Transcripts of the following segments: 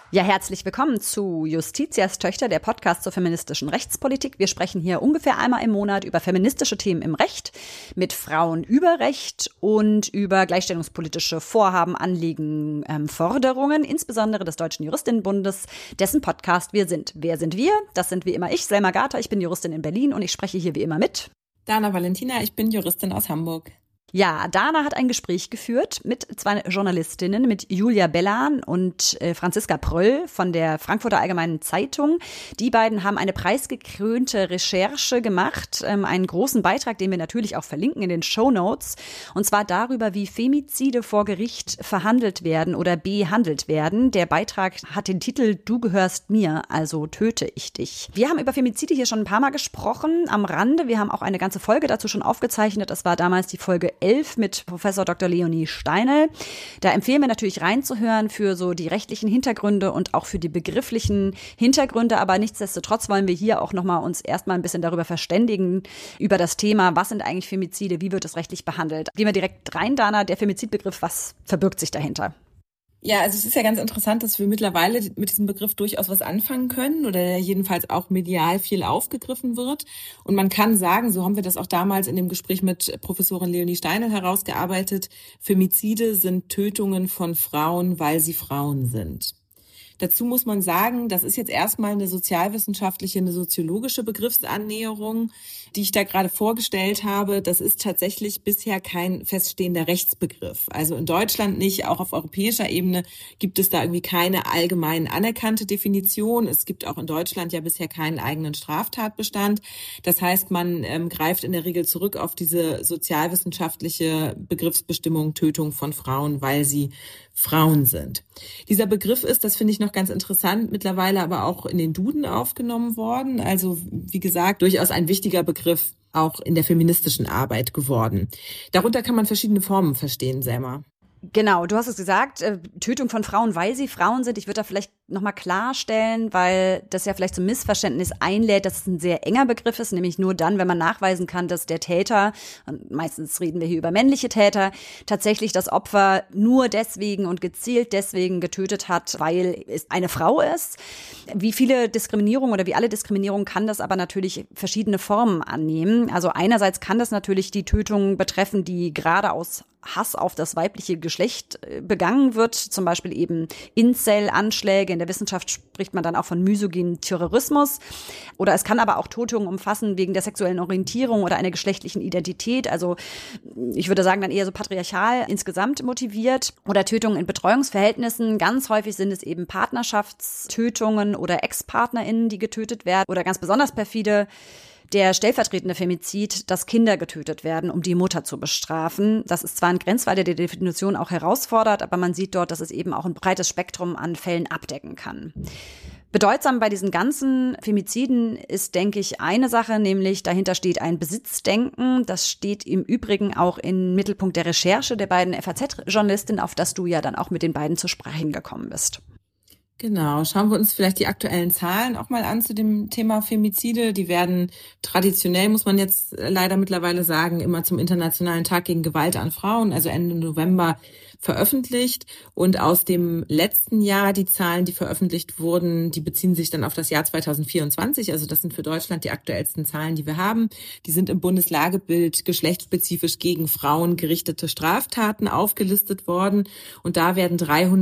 Ja, herzlich willkommen zu Justitias Töchter, der Podcast zur feministischen Rechtspolitik. Wir sprechen hier ungefähr einmal im Monat über feministische Themen im Recht, mit Frauen über Recht und über gleichstellungspolitische Vorhaben, Anliegen, Forderungen, insbesondere des Deutschen Juristinnenbundes, dessen Podcast wir sind. Wer sind wir? Das sind wie immer ich, Selma Gata. Ich bin Juristin in Berlin und ich spreche hier wie immer mit Dana Valentina, ich bin Juristin aus Hamburg. Ja, Dana hat ein Gespräch geführt mit zwei Journalistinnen, mit Julia Bellan und Franziska Pröll von der Frankfurter Allgemeinen Zeitung. Die beiden haben eine preisgekrönte Recherche gemacht, einen großen Beitrag, den wir natürlich auch verlinken in den Shownotes, und zwar darüber, wie Femizide vor Gericht verhandelt werden oder behandelt werden. Der Beitrag hat den Titel "Du gehörst mir, also töte ich dich". Wir haben über Femizide hier schon ein paar Mal gesprochen, am Rande. Wir haben auch eine ganze Folge dazu schon aufgezeichnet. Das war damals die Folge 11 mit Professor Dr. Leonie Steinel. Da empfehlen wir natürlich reinzuhören für so die rechtlichen Hintergründe und auch für die begrifflichen Hintergründe. Aber nichtsdestotrotz wollen wir hier auch nochmal uns erstmal ein bisschen darüber verständigen, über das Thema, was sind eigentlich Femizide, wie wird es rechtlich behandelt. Gehen wir direkt rein, Dana, der Femizidbegriff, was verbirgt sich dahinter? Ja, also es ist ja ganz interessant, dass wir mittlerweile mit diesem Begriff durchaus was anfangen können oder der jedenfalls auch medial viel aufgegriffen wird. Und man kann sagen, so haben wir das auch damals in dem Gespräch mit Professorin Leonie Steinel herausgearbeitet, Femizide sind Tötungen von Frauen, weil sie Frauen sind. Dazu muss man sagen, das ist jetzt erstmal eine sozialwissenschaftliche, eine soziologische Begriffsannäherung, die ich da gerade vorgestellt habe. Das ist tatsächlich bisher kein feststehender Rechtsbegriff. Also in Deutschland nicht, auch auf europäischer Ebene gibt es da irgendwie keine allgemein anerkannte Definition. Es gibt auch in Deutschland ja bisher keinen eigenen Straftatbestand. Das heißt, man greift in der Regel zurück auf diese sozialwissenschaftliche Begriffsbestimmung Tötung von Frauen, weil sie Frauen sind. Dieser Begriff ist, das finde ich noch ganz interessant, mittlerweile aber auch in den Duden aufgenommen worden. Also wie gesagt, durchaus ein wichtiger Begriff auch in der feministischen Arbeit geworden. Darunter kann man verschiedene Formen verstehen, Selma. Genau, du hast es gesagt, Tötung von Frauen, weil sie Frauen sind. Ich würde da vielleicht nochmal klarstellen, weil das ja vielleicht zum Missverständnis einlädt, dass es ein sehr enger Begriff ist, nämlich nur dann, wenn man nachweisen kann, dass der Täter, und meistens reden wir hier über männliche Täter, tatsächlich das Opfer nur deswegen und gezielt deswegen getötet hat, weil es eine Frau ist. Wie viele Diskriminierungen oder wie alle Diskriminierungen kann das aber natürlich verschiedene Formen annehmen. Also einerseits kann das natürlich die Tötung betreffen, die gerade aus Hass auf das weibliche Geschlecht begangen wird, zum Beispiel eben Incel-Anschläge. In der Wissenschaft spricht man dann auch von misogynen Terrorismus. Oder es kann aber auch Tötungen umfassen wegen der sexuellen Orientierung oder einer geschlechtlichen Identität. Also ich würde sagen, dann eher so patriarchal insgesamt motiviert. Oder Tötungen in Betreuungsverhältnissen. Ganz häufig sind es eben Partnerschaftstötungen oder Ex-PartnerInnen, die getötet werden. Oder ganz besonders perfide, der stellvertretende Femizid, dass Kinder getötet werden, um die Mutter zu bestrafen. Das ist zwar ein Grenzfall, der die Definition auch herausfordert, aber man sieht dort, dass es eben auch ein breites Spektrum an Fällen abdecken kann. Bedeutsam bei diesen ganzen Femiziden ist, denke ich, eine Sache, nämlich dahinter steht ein Besitzdenken. Das steht im Übrigen auch im Mittelpunkt der Recherche der beiden FAZ-Journalistinnen, auf das du ja dann auch mit den beiden zu sprechen gekommen bist. Genau, schauen wir uns vielleicht die aktuellen Zahlen auch mal an zu dem Thema Femizide. Die werden traditionell, muss man jetzt leider mittlerweile sagen, immer zum Internationalen Tag gegen Gewalt an Frauen, also Ende November, veröffentlicht. Und aus dem letzten Jahr, die Zahlen, die veröffentlicht wurden, die beziehen sich dann auf das Jahr 2024. Also das sind für Deutschland die aktuellsten Zahlen, die wir haben. Die sind im Bundeslagebild geschlechtsspezifisch gegen Frauen gerichtete Straftaten aufgelistet worden. Und da werden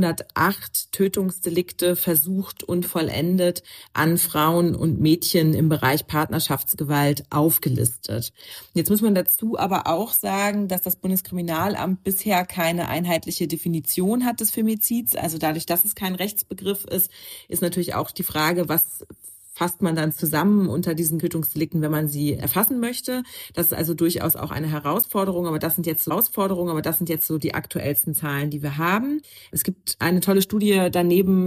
308 Tötungsdelikte versucht und vollendet an Frauen und Mädchen im Bereich Partnerschaftsgewalt aufgelistet. Jetzt muss man dazu aber auch sagen, dass das Bundeskriminalamt bisher keine einheitliche Definition hat des Femizids. Also dadurch, dass es kein Rechtsbegriff ist, ist natürlich auch die Frage, was fasst man dann zusammen unter diesen Tötungsdelikten, wenn man sie erfassen möchte. Das ist also durchaus auch eine Herausforderung, aber das sind jetzt so die aktuellsten Zahlen, die wir haben. Es gibt eine tolle Studie daneben